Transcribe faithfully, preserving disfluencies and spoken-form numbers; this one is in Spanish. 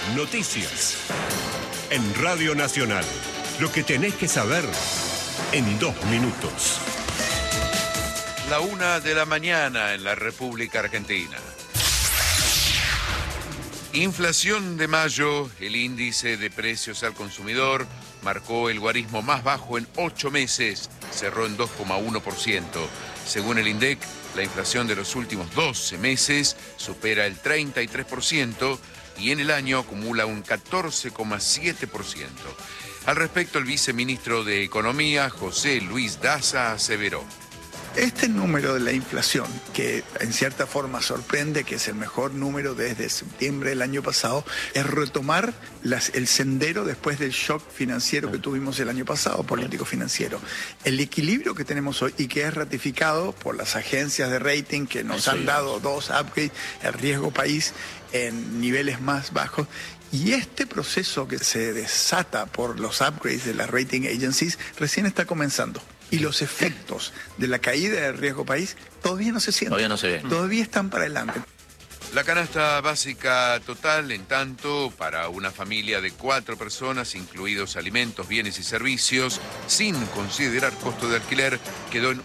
Noticias. En Radio Nacional. Lo que tenés que saber en dos minutos. La una de la mañana en la República Argentina. Inflación de mayo, el índice de precios al consumidor marcó el guarismo más bajo en ocho meses, cerró en dos coma uno por ciento. Según el INDEC, la inflación de los últimos doce meses supera el treinta y tres por ciento y en el año acumula un catorce coma siete por ciento. Al respecto, el viceministro de Economía, José Luis Daza, aseveró: este número de la inflación, que en cierta forma sorprende, que es el mejor número desde septiembre del año pasado, es retomar las, el sendero después del shock financiero que tuvimos el año pasado, político-financiero. El equilibrio que tenemos hoy y que es ratificado por las agencias de rating que nos han dado dos upgrades, el riesgo país en niveles más bajos. Y este proceso que se desata por los upgrades de las rating agencies recién está comenzando. Y los efectos de la caída del riesgo país todavía no se sienten. Todavía no se ven. Todavía están para adelante. La canasta básica total, en tanto, para una familia de cuatro personas, incluidos alimentos, bienes y servicios, sin considerar costo de alquiler, quedó en